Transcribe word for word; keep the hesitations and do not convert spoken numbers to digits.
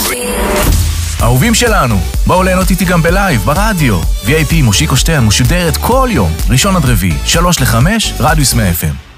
אהובים שלנו, בואו ליהנות איתי גם בלייב, ברדיו. וי איי פי מושיקו שטרן משודרת כל יום, ראשון עד רביעי, שלוש לחמש, רדיוס מאה אף אם.